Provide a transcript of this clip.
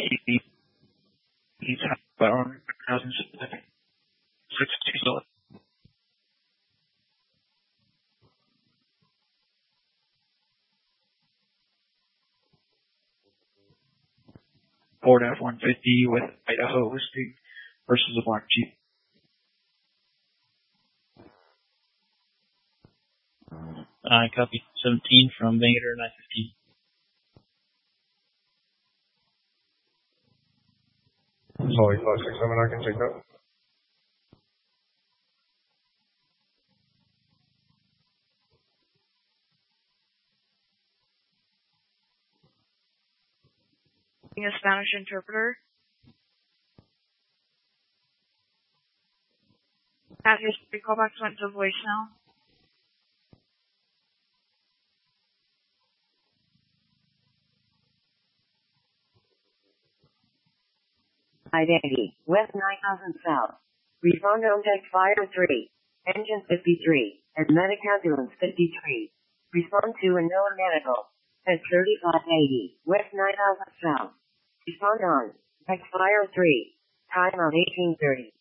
Ford F-150 with Idaho listing versus a black Jeep. Copy 17 from Vader 915. Sorry, 567, I can take that. A Spanish interpreter. After your callbacks went to voicemail. Identity, West 9000 South. Respond on text fire 3, engine 53, and medic ambulance 53. Respond to unknown medical, at 3580, West 9000 South. Respond on text fire 3, time on 1830.